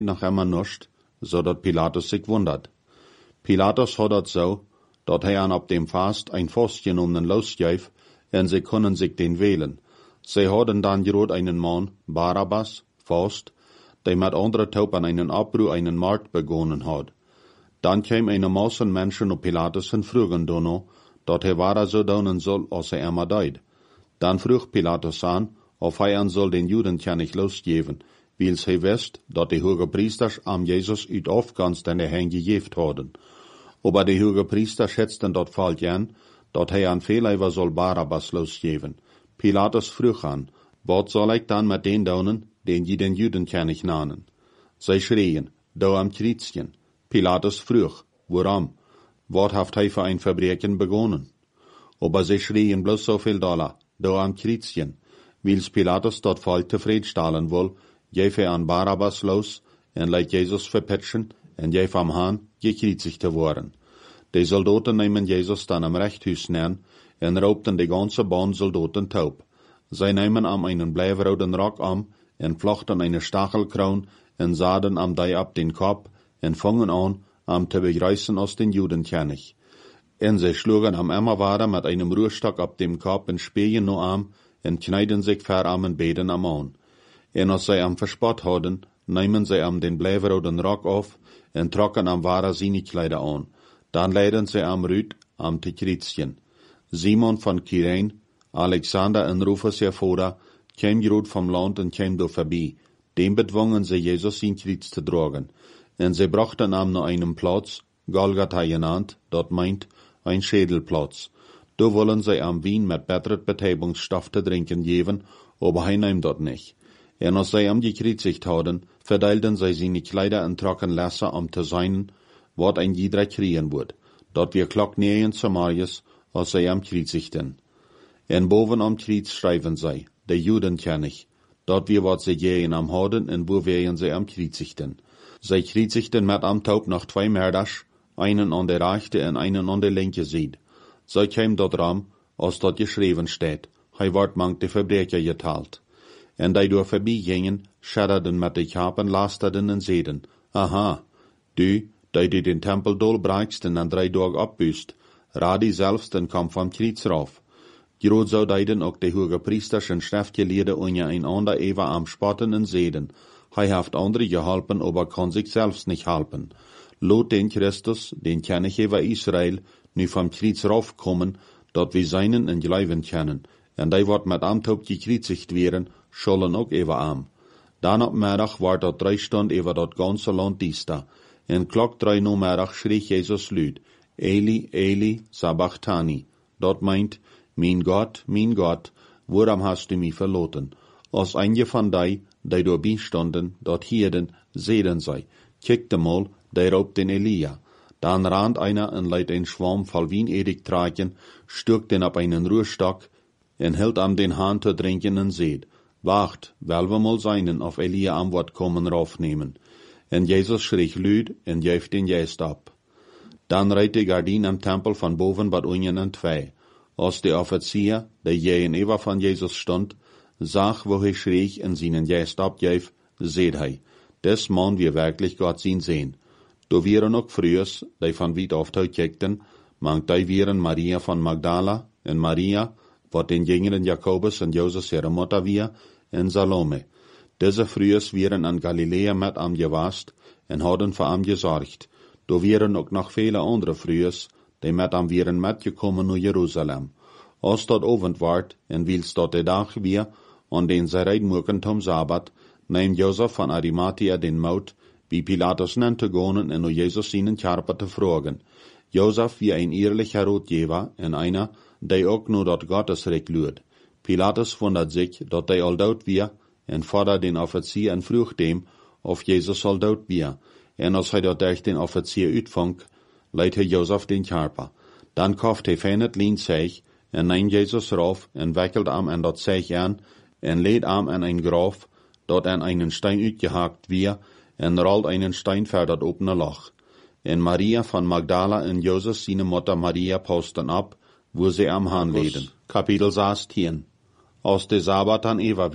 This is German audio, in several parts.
noch immer nicht, so dat Pilatus sich wundert. Pilatus hat dat so, dat hij an op dem Fast ein vastgenommenen losgeef, en sie können sich den wählen. Sie hadden dann gerot einen Mann, Barabbas, fast, der mit andere Taub an einen Abbruch einen Markt begonnen hat. Dann käm eine Masse Menschen op Pilatus en frugen dono, dat hij ware so donen soll, als hij immer deid. Dann vroeg Pilatus an, of hij an soll den Judenkönig losgeven, wils hij wist, dat de hoge priesters am Jesus uit Afgans den hen gejeft hadden. Aber de hoge priesters schätzten dat fall gern, dat hij an Feleiver soll Barabbas losgeven. Pilatus vroeg an, wat soll ik dan met den donen, den je den Judenkönig nanen? Zij schreien, do am Kreuzchen. Pilatus vroeg, waarom? Wat heeft hij voor een Verbrechen begonnen? Aber zij schreien bloß so viel Dollar, do am Kreuzchen. Wils Pilatus dat fall tevreden wil, geef hij an Barabbas los, en leidt Jesus verpetschen, en geef am Haan gekreuzigt te worden. De soldaten nemen Jesus dan am Rechthuis neer, en raupten de ganze Bahn soldaten taub. Zij nemen am einen blijfroden Rock am, en vlochten eine Stachelkroon, en zaden am dij ab den Kopf, en vangen an, am te begreißen aus den Judenkönig. En zij schlugen am Emmerwader mit einem Ruhrstock ab dem Kopf en speien no am, en kneiden sich ver am en beden am an. En als zij am verspot hadden, nemen zij am den blijfroden Rock auf, en trokken am ware Sinikleider an. Dan leiden zij am Rüd, am te Kreuzchen. Simon van Kyrene, Alexander en Rufus Jafoda, käm gerut vom Land en käm do vorbei. Dem bedwongen sie Jesus in Kreuz te dragen. En sie brachten am nach einem Platz, Golgatha genannt, dort meint, ein Schädelplatz. Do wollen sie am Wien mit betteret Betäubungsstoff te trinken geben, aber hij nahm dort nicht. En als sie am gekreuzigt hadden, verdeilten sie seine Kleider en trocken Lässer am te seinen, wat ein jeder kriegen wird. Dort wir klock nähen zu Marius, als sie am kreuzigten. En boven am Kreuz schreiben sie, der Judenkönig, dort wir wat sie gehen am Haden en wo wären sie am kreuzigten. Sie kreuzigten mit am Taub noch 2 Mörders, einen an der rechte en einen an der linke Seite. Sie käm dort ram, als dort geschrieben steht, hij wordt mank de Verbrecher geteilt. En die door voorbij gingen, schadderden met de kapen, lasterden en zeiden, aha, du, die den Tempel dolbreikst en 3 Tage abbüßt, radi selbst en kam vom Kreuz rauf. Groot zou deiden ook de hoge priesters en schriftgeleerden onje een ander even am spotten en zeiden, hij heeft andere geholpen, aber kan zich selbst nicht helpen. Lot den Christus, den König über Israel, nu vom Kreuz raufkommen, dat wir seinen en geleiven kennen, en die wordt met Amtop gekreuzigt werden, schollen ook even am. Dan op middag wordt dat 3 Stunden over dat ganze land diesta, en klok 3 uur middag schrie Jesus luid, Eli, Eli, sabachthani. Dat meint, mijn God, waarom hast du mich verloten? Als einige van die door bijstonden, dat hierden, zeiden zij, kikte mal, die roopt den Elia. Dan rand einer en leidt een schwarm voll Wien-Edik tragen, stuk den op einen Ruhrstock, en hield am den Hahn te drinken en zeed, wacht, wel we mal seinen auf Elia am Wort kommen raufnehmen. En Jesus schrie luid en geef den Geist ab. Dan reed de gardien am Tempel van boven wat unjen en 2. Als de Offizier, der gegenüber van Jesus stond, zag wo hij schrie en seinen Geist abgeef, seht hij, des Mann wir wirklich Gott zien sehen. Do vieren ook frühers, die van weit oft kijkten, mangt die vieren Maria van Magdala en Maria, wat den jüngeren Jakobus en Joses ihre Mutter wir, en Salome. Diese frühers vieren an Galiläa met am gewast en hadden voor am gezorgd. Do vieren ook nog vele andere frühers, die met am vieren metgekommen naar Jerusalem. Als dat ovend wordt, en wils dat de dag weer, an den zij reidmoeken tom Sabbat, neemt Josef van Arimathea den Mout, wie Pilatus nannte gonen en o Jesus seinen Karper te vragen. Josef wie ein ehrlicher Rotgeber en einer, der ook nur dat Gottesrecht luurt. Pilatus wundert sich, dat hij al dood wir, en fordert den Offizier en vroeg dem, of Jezus al dood wir. En als hij dat durch den Offizier uitvangt, leidt hij Josef den Karper. Dan kauft hij fijn het lien zeeg, en neemt Jezus rauf, en wikkelt am en dat zeeg aan, en leed am en een graf, dat en einen Stein uitgehakt wir, en rollt einen Stein ver dat opene Loch. En Maria van Magdala en Josef seine Mutter Maria posten ab, wo sie am Hahn leden. Kapitel 16. Als de Sabbat an Eva wir,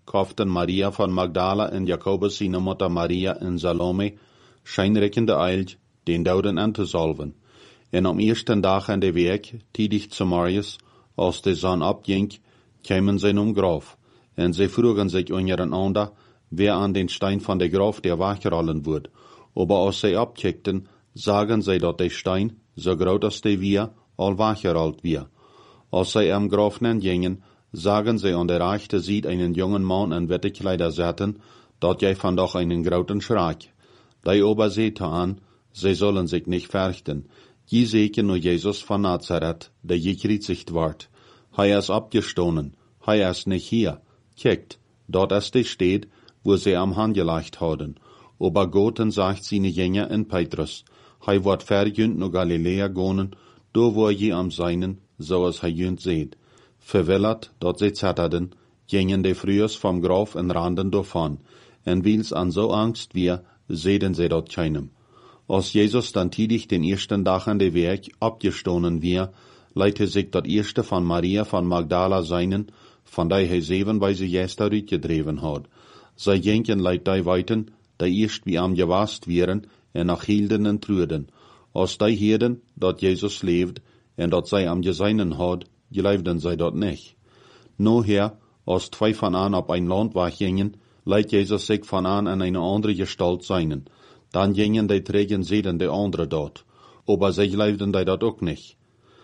kauften Maria van Magdala en Jakobus sine Mutter Maria en Salome schijnrekkende eild den doden aan te zalven. En am eersten dag aan de week, tidig zu Marius, als de zon opging, kwamen zij Graf, en zij vroegen zich ondereinander, wer an den Stein van de Graf der weggerollen wordt. Aber als zij opkijkten, zagen zij dat de Stein, so groot als de weer, al weggerold weer. Als zij am Graf gingen, zagen zij an der rechte Seite einen jungen Mann in witte Kleider zetten, dat jij vandaag einen groten schrak. Die aber sehte an, zij sollen sich nicht fürchten. Je seken nur Jesus von Nazareth, der gekreuzigt ward. Hij is abgestoßen, hij is nicht hier. Kijkt, dort ist de steht, wo sie am Hand gelegt hadden. Aber Goten sagt seine Jünger in Petrus, hij wordt verjünd naar Galilea gonen, do wo je am seinen, so als hij jünd seht. Verwillert, dat sie zetterden, gingen de frühers vom Graf en randen davon, en wils an so Angst wir, sehden sie dort keinem. Als Jesus dann tidig den ersten Tag an de Werk abgestoßen wir, leite sich dat erste von Maria van Magdala seinen, von der hij 7 bei sie gester uitgedreven had. Zij gingen leit die weiten, die erst wie am gewast wären, en nach hielden en truden. Als die heerden, dat Jesus leeft, en dat zij am geseinen had, geloofden zij dat nicht. Noher, als 2 von an op ein Landweg gingen, leidt Jesus sich von an eine andere Gestalt seinen. Dann gingen die trägen Seelen de andere dort. Aber sie geloofden die dat ook nicht.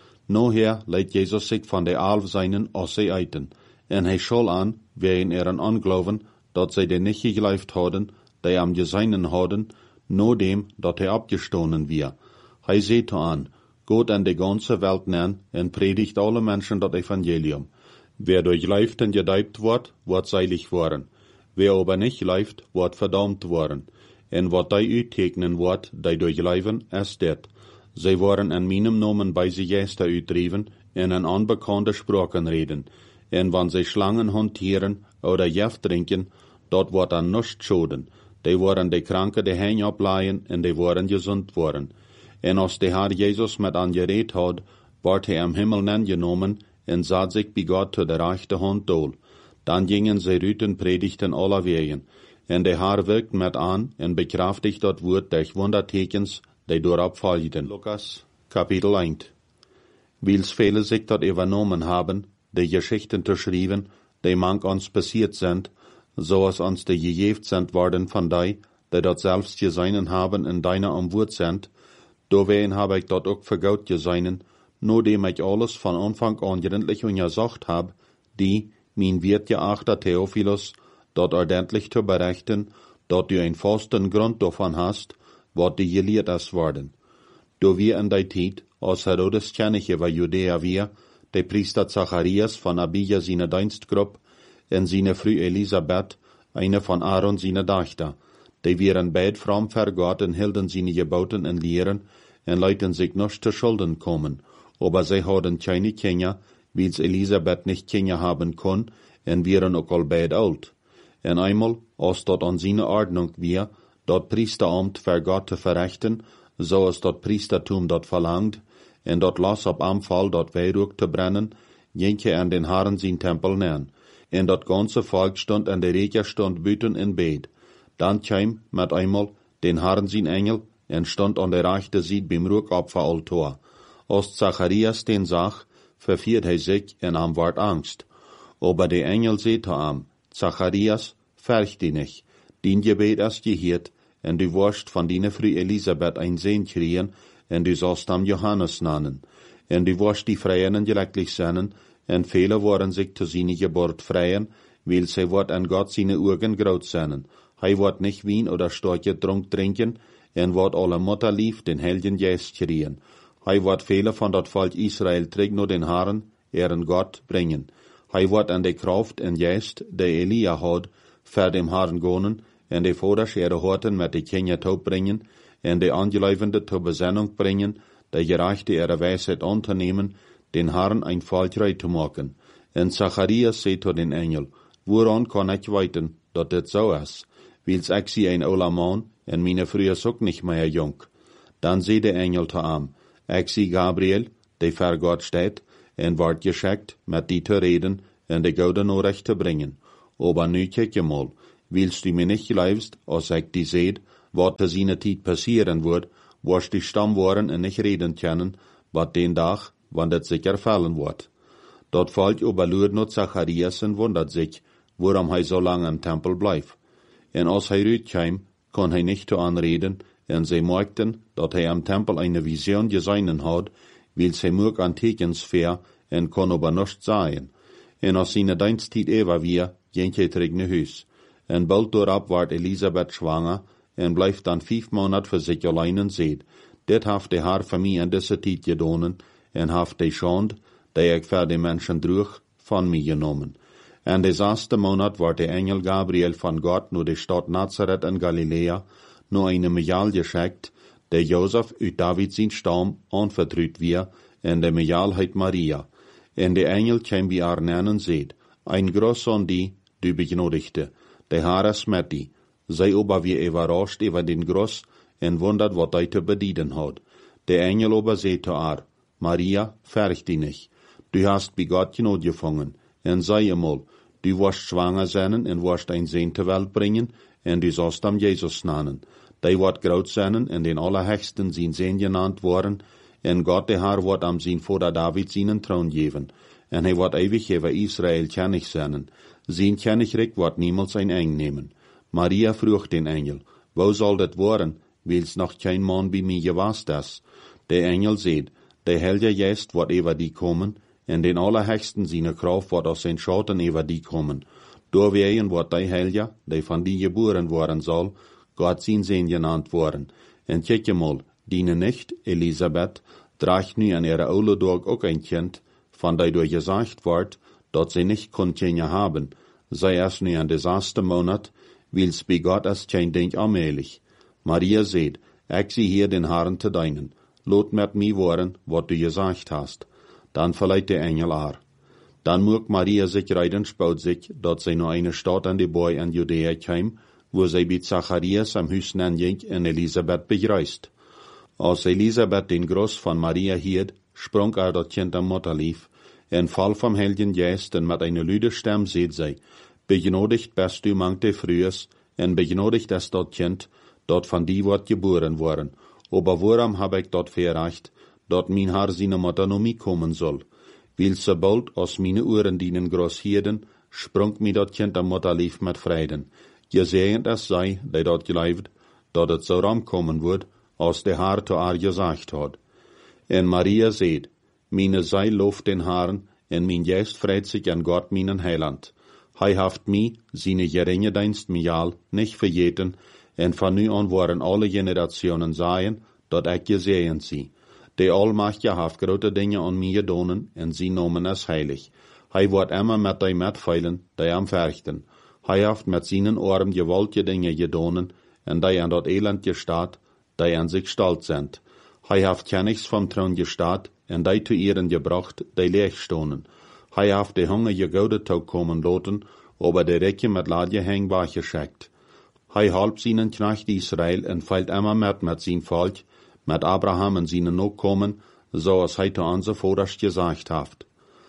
Noher leidt Jesus sich von de 11 seinen als sie eiten. En hij schol an, wegen ihren Anglauben, dat zij de nicht geglaubt hadden, die am geseinen hadden, no dem, dat hij abgestoßen wir. Hij sehte an, Gott an de ganze Welt nen, en predigt alle Menschen dat Evangelium. Wer durchläuft en gedeibt wordt seilig worden. Wer aber nicht läuft, wordt verdammt worden. En wat die uittekenen wordt, die durchleiven, is dit. Zij worden in meinem Namen bei sie Geister uitdreven, en in unbekannte Sprachen reden. En wann sie Schlangen hantieren oder Gift trinken, dort wordt an nichts schoden. Die worden de Kranke de Hänge ableihen, en die worden gesund worden. En als de Herr Jesus met an gereed had, wordt hij am Himmel genomen, en zat sich bij Gott zu der rechte Hand dol. Dan gingen sie rüten predigten aller wegen. En de Herr wirkt met an, en bekraftigt dat woord durch Wundertekens, die dorop folgten. Lukas, Kapitel 1. Wils viele sich dat übernommen haben, die Geschichten zu schreiben, die manch uns passiert sind, so als uns die gegeben sind worden von die dat selbst geseinen haben in deiner Umwurt sind, dowein habe ich dort auch vergaut geseinen, nur dem ich alles von Anfang an gründlich untersucht hab, die, mein wertgeachter Theophilus, dort ordentlich zu berichten, dort du einen festen Grund davon hast, wat die gelehrt ist worden. Do wir in der Zeit, als Herodes König über Judäa wir, der Priester Zacharias von Abija seine Dienstgruppe, en seine Frau Elisabeth, eine von Aaron seine Tochter, die wären beid fromm vor Gott en hielden seine Geboten en Lehren, en leiten sich nicht zu Schulden kommen, aber sie hadden keine Kinder, wils Elisabeth nicht Kinder haben kon, en wären auch all beid alt. En einmal, als dort an seine Ordnung wir, dort Priesteramt vor Gott zu verrichten, so als dort Priestertum dort verlangt, en dort las ab Anfall dort Weihrauch zu brennen, ging an den Herren sein Tempel nähen. En dat ganze Volk stund an der Regenstund büten in Bed. Dann kam mit einmal den Herren sein Engel en stund an der rechten Seite beim Ruchopferaltar. Als Zacharias den sah, verfiert hij sich en am ward Angst. Aber der Engel sehte am, Zacharias, fürcht dich nicht, din Gebet ist gehört, en du wirst von deiner Frau Elisabeth ein Sohn kriegen, en du sollst am Johannes nennen. En du wirst die Freien glücklich sein, en viele worden sich zu seiner Geburt freien, weil sie wird an Gott seine Augen groß sein. Hij wird nicht Wein oder starke Trunk trinken, en wird alle Mutter lief den Heiligen Geist kriegen. Hij wird viele von dat Volk Israel trägt nur den Herren, ihren Gott, bringen. Hij wird an de Kraft en Geist, der Elia hat, vor dem Herrn gonen, en de Voders ihre Horten mit de Kinder taub bringen, en de Angeläufende zur Besinnung bringen, der Gerechte ihre Weisheit unternehmen, den Herrn ein Volk zu machen. En Zacharias sagt zu den Engel, woran kann ich weiten, dat dit so ist? Wils ich sie ein ouder Mann, en meine Frau ist auch nicht mehr jung. Dann sagt der Engel zu ihm, ich sie Gabriel, der vor Gott steht, en ward geschickt, mit die zu reden, en de gute Nachricht zu bringen. Aber nu kijk je mal, willst du mir nicht glaubst, als ich die seht, wat te seine Tijd passieren wird, was die stam waren en nicht reden können, wat den Tag, wann das sich erfallen wird. Dort fällt aber nur noch Zacharias und wundert sich, warum er so lange im Tempel bleibt. En als er rütkam, kann er nicht anreden, en sie merkten, dat er am Tempel eine Vision gesehen hat, weil sie mög an Tekensphäre en kann aber nicht sein. En als seine Dienstzeit war wir, ging er terug nach Haus. En bald dorab ward Elisabeth schwanger, en blijft dan 5 Monate für sich allein en seht. Dit haft de haar voor mij in deze tijd gedonen, en haft de schand, die ik voor de mensen droeg, van mij genomen. En de 6e Monat wordt de engel Gabriel van God naar de stad Nazareth in Galilea, naar een Mejal geschickt, der Josef uit David zijn stam anvertrouwd weer, en de Mejal heet Maria. En de engel kwam bij haar nennen seht, ein groß die, du begnodigte, de haar is met die. Zij aber wie überrascht über den Groß, en wundert, wat hij te bedienen had. Der Engel aber seht zu haar, Maria, färg die nicht. Du hast bei Gott Genot gefangen, en sei einmal, du wirst schwanger sein en wirst ein Sohn zur Welt bringen, en du sollst am Jesus nennen. Die wird groß sein, en den Allerhöchsten sein Sohn genannt worden, en Gott der Herr wird am sein Vater David seinen Thron geben, en er wird ewig über Israel König sein. Sein Königreich wird niemals ein Eng nehmen. Maria vroeg den Engel, wo soll das worden, weil's noch kein Mann bei mir gewast ist. Der Engel seht, der Heilige Geist wird über die kommen, en den Allerhöchsten seine Kraft wird aus den Schatten über die kommen. Doorwegen wird der Heilige, der von die geboren worden soll, Gott sein Sohn genannt worden. En kijk mal, diene nicht, Elisabeth, tragt nu an ihrer Ouledorg auch ein Kind, von der durch gesagt wird, dat sie nicht Kinder haben, sei erst nu an der 6. Monat, weil's bei Gott ist kein Ding allmählich. Maria seht, ich sie hier den Herrn zu deinen. Lot mit mir worden, wat du gesagt hast. Dann verleiht der Engel ar. Dann mög Maria sich reiten spaut sich, dat sie noch eine Stadt an die Boy in Judäa kam, wo sie bei Zacharias am Hüs ging en Elisabeth begreist. Als Elisabeth den Groß von Maria hielt, sprang dat Kind am Mutterlief, en Fall vom Heiligen Geist, en mit einer lüde Stimme seht sie, begnodigt bist du mangte frühes, en begnodigt ist dat Kind, dat von die wird geboren worden. Aber worum hab ich dort verreicht, dat mein Haar seine Mutter noch mi kommen soll? Weil sobald aus meine Ohren dienen groß hierden, sprung mi dat Kind am Mutterlief mit Freuden. Gesehend es sei, die dort geleibt, dat het so kommen wird, als der Haar zu haar gesagt hat. En Maria seht, meine Sei loft den Haaren, en mein Geist freut sich an Gott meinen Heiland. Hij haft mi, seine geringe Dienst Mejal, nicht vergeten, en von nu an waren alle Generationen seien, dat ich gesehen sie. Der Allmächtige haft grote Dinge an mir gedonen, en sie nomen es heilig. Hij wird immer mit die mitfeilen, die am verchten. Hij haft mit seinen Ohren gewaltige Dinge gedonen, en die an dat Elend gestaat, die an sich stolz sind. Hij haft Königs vom Thron gestaat, en die zu ihren gebracht, die leeg stonen. Hij haft de hungrige Goude toe komen loten, aber de Recke mit Ladje hängbar geschickt. Hij halb seinen Knecht Israel en feilt immer mit sein Volk, mit Abraham en seinen Nachkommen, so als hij zu unser Vaters gesagt haft.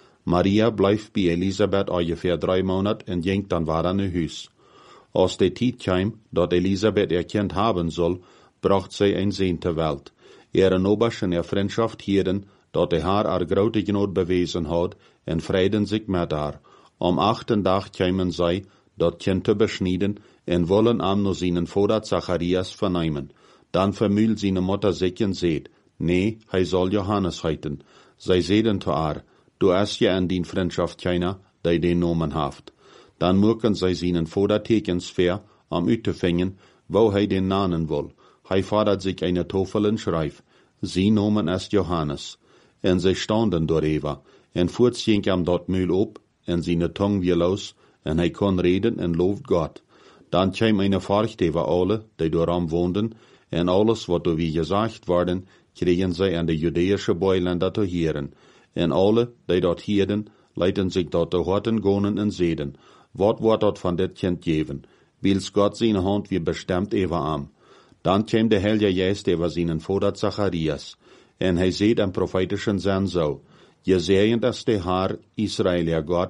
Maria bleibt bei Elisabeth ungefähr 3 Monate en ging dann weiter nach Hus. Als de Tijd kam, dat Elisabeth ihr Kind haben soll, bracht sie ein Sohn zur Welt. Ihre Oberst en ihr Freundschaft hielden, dat de haar grote Genot bewezen had, en vreden sich mit haar. Am 8. Tag kämen zij, dat Kind te beschneiden, en wollen am nur seinen Vater Zacharias vernehmen. Dann vermühlt seine Mutter sich en seht, nee, hij soll Johannes heiten. Zij sehen zu haar, du hast ja in din Freundschaft keiner, die den Namen haft. Dann mögen zij seinen Vater Tekensphäre am Utefingen, wo hij den namen will. Hij fordert sich eine Tafel en schreif, sie nomen ist Johannes. En zij standen dooreva, en voorts ging am dort Mühl op, en seine Tongue wie los, en hij kon reden en looft Gott. Dan kwam eine Furcht über alle, die dooram woonden, en alles wat door wie gesagt worden, kregen zij aan de Judäische Beuländer te hören. En alle, die dort hierden, leiten sich dort de Horten gonen en zeden. Wat wordt dort van dit Kind geven? Wils Gott seine Hand wie bestemmt über am. Dan kwam de Heilige Geist über seinen Vater Zacharias. En hij seht am prophetischen Sinn so, gesehen ist der Herr, Israel, ihr Gott,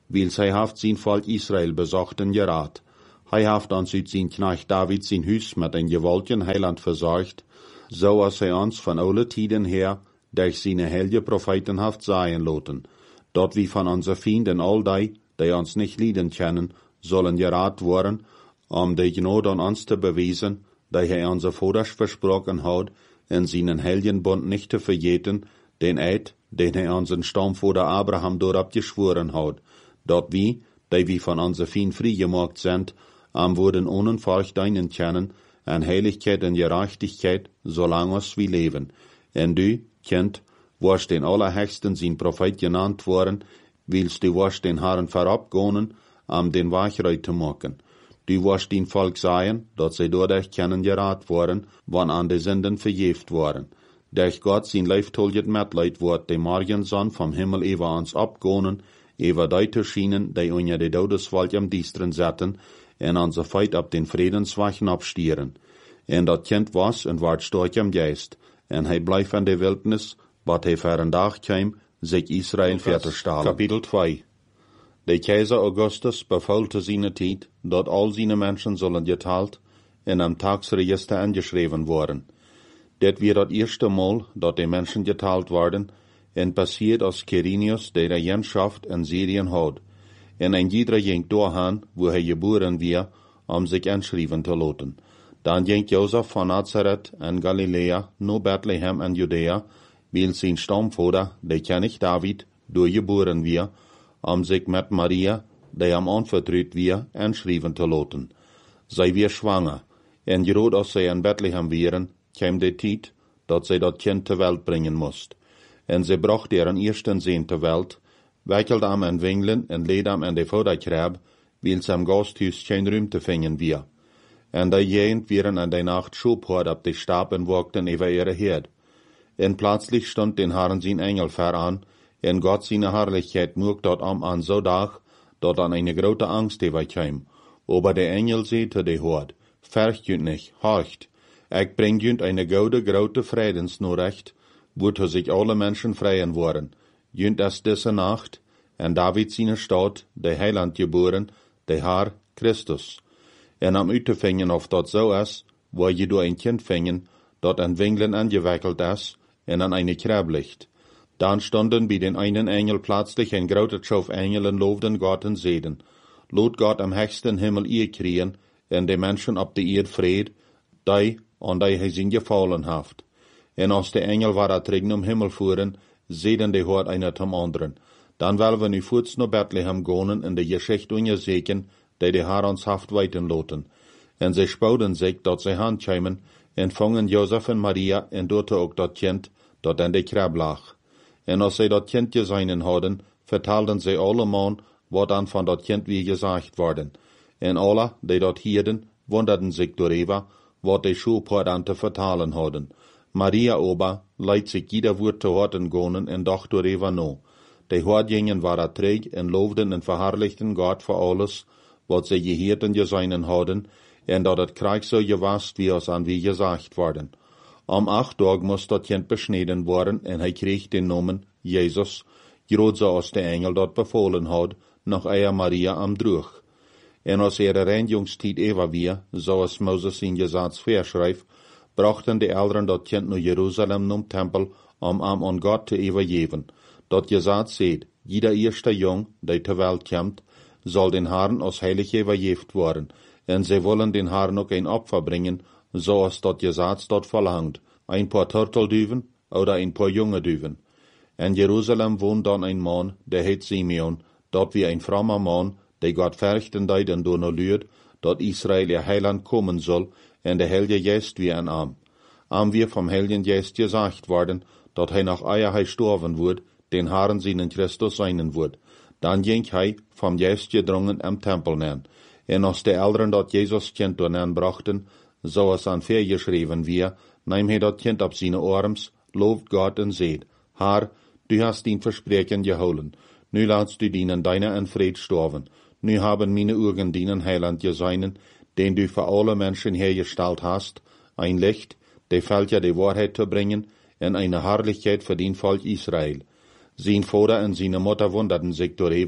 weil hij haft zijn Volk Israel bezocht en geraad. Hij haft ons uit zijn knecht David zijn huis met een gewaltigen heiland verzorgd, zoals hij ons van alle tijden her durch seine heilige Propheten haft sagen laten, dat wie van onze Fienden all die ons nicht lieden kennen, sollen geraad worden, de Gnade an ons te beweisen, die hij onze vaders versprochen had, en seinen heiligen Bund nicht te vergeten, den Eid, den hij onze stamvader Abraham doorop geschworen had, dat wie, die van onze Feind vrijgemaakt sind, worden ohne Furcht deinen kennen, en heiligheid en gerechtigkeit, zolang als wie leven. En du, kind, warst den Allerhöchsten sein Prophet genannt worden, willst du warst den Herren verabgehen, den Wachreut zu machen. Du warst den Volk sagen, dat sie dadurch kennen geraten worden, wann an die Sünden verjeft worden. Durch Gott sein leiftolget Mitleid wird die Morgensonne vom Himmel über uns abgehen, über die zu schienen, die unter die Todeswald am Diestren setzen, en onze Feit ab den Friedenswachen abstieren. En dat Kind was en ward stark am Geist, en hij bleef in de Wildnis, wat hij voor een dag kwam, zich Israel verterstalen. Kapitel 2. De keizer Augustus beval te zijn tijd, dat al zijn mensen zullen geteld en am Tagsregister angeschreven worden. Dit weer dat eerste Mal, dat de mensen geteld worden, en passiert als Quirinius de regentschaft in Syrien had. En ein jeder ging doorgaan, wo hij geboren weer, zich inschrijven te laten. Dan ging Jozef van Nazareth en Galilea naar Bethlehem en Judea, weil zijn stamvader, de König David, doorgeboren weer, zich met Maria, die hem anvertrouwd weer, inschrijven te laten. Zij weer zwanger, en groot als zij in Bethlehem waren, kwam de tijd, dat zij dat kind ter Welt brengen moest. En zij bracht ihren eersten zoon ter Welt, wikkelde hem in wingelen en leed hem in de vaderkrab, weil zijn gasthuis geen ruimte vingen weer. En die jent waren in de nacht schophoord op de stap en walkten over ihre Herd. En plötzlich stond den Herrn zijn Engel ver aan, en Gott seine Herrlichkeit mocht dat an so dag, dat an eine grote Angst overkwam. Aber der Engel sagte de Herd, fürcht jünt nicht, horcht, ich bring jünt eine gode grote Friedensnachricht, wozu sich alle Menschen freien worden. Jünt es diese Nacht, en David seine Stadt, der Heiland geboren, der Herr Christus. En am uitvingen of dat zo is, waar je door een kind vingen, dat an Winglen angewickelt is, en an eine Krab ligt. Dan stonden bij den einen Engel plötzlich ein grote Schof Engelen loofden Gott en zeiden, Lot Gott am höchsten Himmel ihr kriegen, en de Menschen op de Erd vrede, die an die hij zijn gefallen haft. En als de Engel war terug Himmel voeren, zeiden de Hort einer zum anderen. Dan willen we nu voets naar Bethlehem gaan en de Geschichte onderzoeken, die de Herr ons haft weiten laten. En zij spouden zich dat zij handkwamen, en vangen Jozef en Maria, en doorte ook dat kind, dat in de krab lag. En als zij dat kind gezien hadden, vertelden zij allemaal, wat dan van dat kind weer gezegd worden. En alle, die dat hierden, wonderden zich doorheen, wat de schoolpoort te vertalen hadden. Maria ober leidt zich jeder woord te horten gonen en dacht doorheen no. De hoordjingen waren träg en loofden en verherrlichten Gott voor alles, wat zij geheerd en gezien hadden, en dat het krijg zo gewast wie als aan wie gezegd worden. Om 8 dagen moest dat kind besneden worden en hij kreeg den namen Jezus, groot zoals de engel dat bevolen had, nog eier Maria am droeg. En als ihre reinigungstijd even weer, zoals Moses in Gesetz verschrijft, brachten de Eltern dat kind naar Jeruzalem naar Tempel, om aan Gott te overgeven. Dat Gesetz zegt, jeder eerste jong, die ter Welt komt, zal den Herrn als heilig overgeeft worden, en zij willen den Herrn ook een Opfer brengen, zoals dat Gesetz dat verlangt, ein paar Turtelduven oder ein paar junge Duven. In Jerusalem woont dan een man, der heet Simeon, dat wie een frommer man, die Gott fürchten deed en door luurt, dat Israel ihr Heiland kommen soll, en de Heilige Geist wie een Am wir vom Heiligen Geist gesagt worden, dat hij nach eier hij sterven wordt, den Herrn seinen Christus seinen wordt. Dan ging hij, vom Geist gedrungen, am Tempel neer. En als de Eltern dat Jesus kind doornen brachten, zoals aan ver geschreven weer, neem hij dat kind op zijn arms, looft Gott en zegt, Herr, du hast din Versprechen gehouden. Nu laatst du dienen deiner in Fried sterven. Nu haben meine Augen dienen Heiland gesehen, den du für alle Menschen hergestellt hast, ein Licht, der Völker die Wahrheit zu bringen, en eine Herrlichkeit für den Volk Israel. Sein Vater und seine Mutter wunderten sich darüber,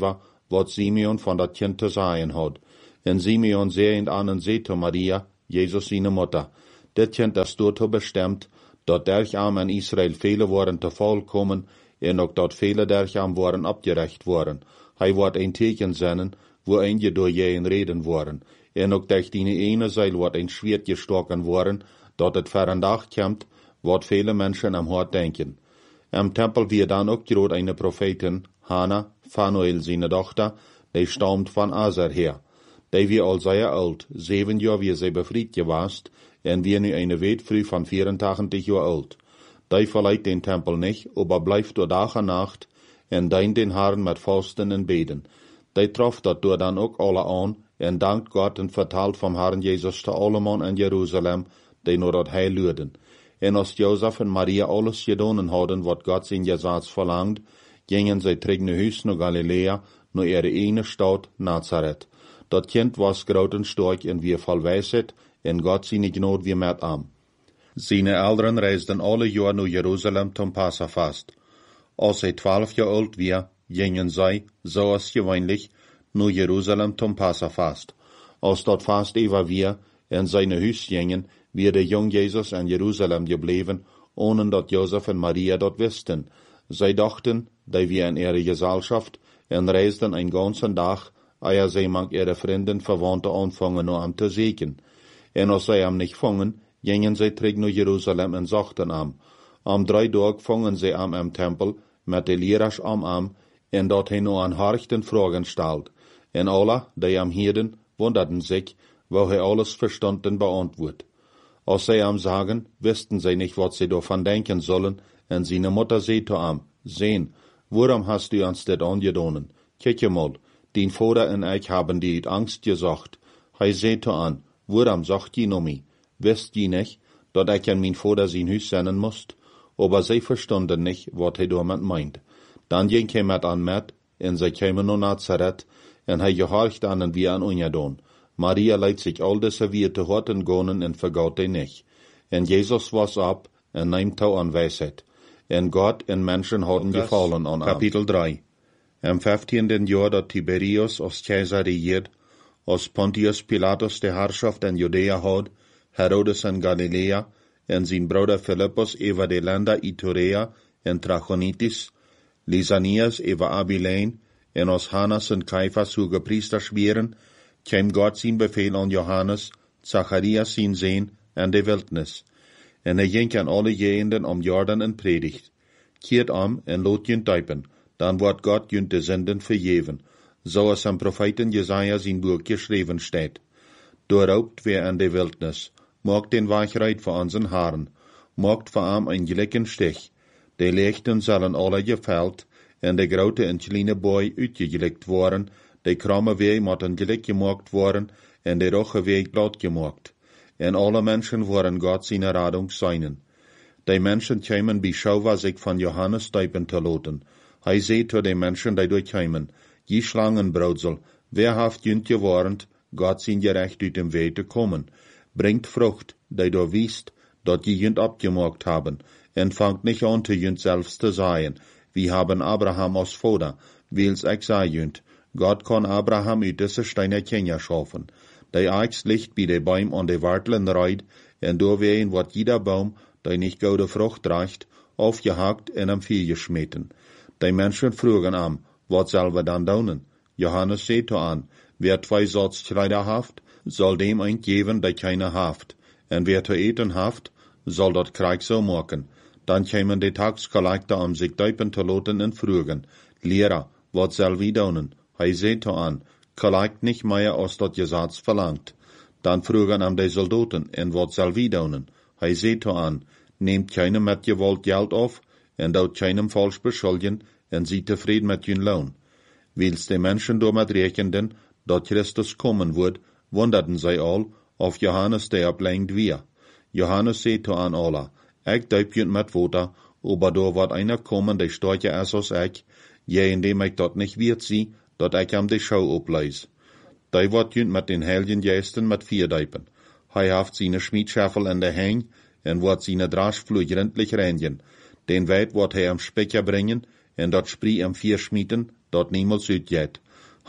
wat Simeon van dat kind te zeggen had. En Simeon zeend aan en zei te Maria, Jezus zijn Mutter, dit kind is daartoe bestemd, dat dergam in Israël vele worden te val komen, en ook dat vele dergam worden opgerecht worden. Hij wordt een teken zenden, waarin je door je in reden worden. En ook durch die ene zeil wordt een schwert gestoken worden, dat het ver een dag komt, wat vele mensen am hart denken. Am tempel wie dan ook groot eine Prophetin, Hannah, Phanuel seine Tochter, die stammt van Aser her. Die wie al sehr alt, 7 jaar wie sie befried gewast, en wie nu eine Wetfrüh van 84 jaar alt. Die verleiht den Tempel nicht, aber bleibt door Tag en Nacht, en dient den Herrn met Fasten en Beden. Die trof dat door dan ook alle aan, en dankt Gott en vertaalt vom Herrn Jesus te allemaal in Jeruzalem, die nur dat Heil luden. En als Josef en Maria alles gedaan hadden, wat God zijn Gesetz verlangt, gingen zij terug naar huis naar Galilea, naar ihre ene stad, Nazareth. Dat kind was groot en sterk en wie vol wijsheid, en God zijn genade wie met am. Seine Eltern reisden alle jaar naar Jeruzalem zum Passafast. Als zij 12 jaar oud weer, gingen zij, zoals gewöhnlich, naar Jeruzalem zum Passafast. Als dat vast even weer, en zij naar huis gingen, wie de jong Jezus in Jeruzalem gebleven, ohne dat Josef en Maria dat wisten. Zij dachten, dat wir in ihre Gesellschaft, en reisden een ganzen dag, eer zij mank ihre Vrienden, Verwandte anfangen, nur am te zeken. En als zij am nicht fangen, gingen zij terug naar Jeruzalem en zochten am. Am 3 Tag fangen zij am Tempel, met de leraars am, en dat hij nu aan harchten vragen stelt. En alle, die am hielden, wunderten zich, wo hij alles verstand en beantwoord. Als zij am sagen, wisten zij nicht, wat zij davon denken sollen, en seine Mutter zei zu am, sehen, waarom hast du uns dit angedaan? Kijk je mal, dein Vater en ich haben die uit Angst gesagt. Hij zei zu an, waarom sagt je nu mij? Wist je nicht, dat ich an mein Vater sein Huis zenden moest? Aber zij verstanden nicht, wat hij damit meint. Dan ging hij met an met, en zij kwamen naar Nazareth, en hij gehorcht an en wie an ungedaan. Maria leidt sich all deze weer te horten gonen en vergaut die nicht. En Jezus was ab, en neimt tau an Weisheit. En Gott en Menschen hadden gefallen an Kapitel 3. Am 15. Jahr dat Tiberius als Kaiser regiert, als Pontius Pilatus de Herrschaft in Judäa had, Herodes in Galilea, en zijn Bruder Philippus over de Länder Iturea en Trachonitis, Lysanias over Abilene, en als Hannas en Caiphas hoge priesters wären, kwam God zijn bevel aan Johannes, Zacharias zijn zoon, en de wildnis. En hij ging aan alle gegenden om Jordan en predigt. Keert om en laat junt duipen, dan wordt God junt de zenden vergeven, zoals am Propheten Jesaja zijn boek geschreven staat. Doorraubt wer in de wildnis, maakt den Wachheit voor onze Herren, maakt voor am een gelijken stich. De lichten zullen alle geveld, en de grote en kleine boy uitgelikt worden, de kromme wee moeten gelijk gemaakt worden, en de roche wee glad gemaakt. En alle mensen worden God zijn radung zijn. Die mensen kwamen beschouwen zich van Johannes duipen te laten. Hij zei tot de mensen die durchkwamen, je Schlangenbraudsel, wer haft junt gewarnt, God zijn gerecht uit dem Weg te komen. Bringt Frucht, die du wiest, dat je junt abgemaakt haben, en fangt nicht an te junt selbst te sagen, wie haben Abraham als Vater, wils ich sei junt, Gott kann Abraham uit diese Steine Kinder schaffen. Die Eichs licht bij de Baum an de Wartelen reid, en doorween wordt jeder Baum, die nicht gute Frucht reicht, aufgehakt en am Vieh geschmeten. Die Menschen frugen am, wat sollen wir dann doen? Johannes zei an, wer 2 Sorts Kleider haft, soll dem ein geben, der keine haft. En wer zu eten haft, soll dat Krieg so machen. Dan kämen die Taxkollektor sich duipen te laten en frugen, Lehrer, wat soll wir doen? Hij zei an, collect nicht mehr als dat Gesetz verlangt. Dan frugen die Soldaten, en wat soll wir doen? Hij zei an, nehmt keinem met gewalt Geld auf, en dout keinem falsch beschuldigen, en sie tevreden met hun loon. Wils de Menschen damit rekenden, dat Christus kommen wird, wunderten zij al, of Johannes der ablenkt wir. Johannes zei an alle, ich duip junt met water, aber da wird einer kommen, der stärker ist als ich, je indem ich dat nicht wird sie, dat ich am de Schau opleis. Die wird junt met den Heiligen Geisten met 4 duipen. Hij haft seine Schmiedscheffel in de Hang, en wordt seine Draschflug gründlich reinigen. Den Weit wordt hij am Specher bringen, en dat Spree am 4 schmieden, dat niemals uitgeht.